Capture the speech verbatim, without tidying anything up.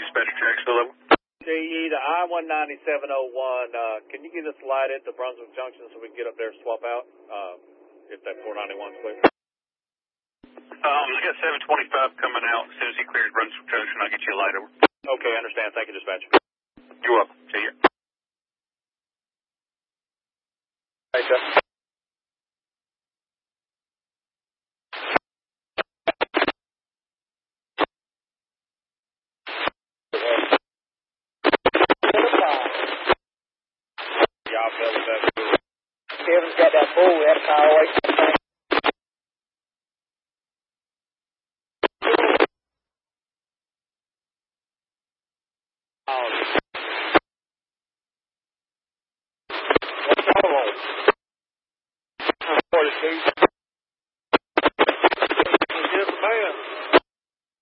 dispatcher Jacksonville level. J E to I one ninety-seven oh one, uh, can you get us lighted to Brunswick Junction so we can get up there and swap out, uh, if that four ninety-one's clear? Um, I got seven twenty-five coming out. As soon as he clears Brunswick Junction, I'll get you a light over. Okay, I understand. Thank you, dispatcher. You're welcome. See ya. Hey, sir. Y'all fell with that. Kevin's got that bull. We had to power away from that thing. Oh,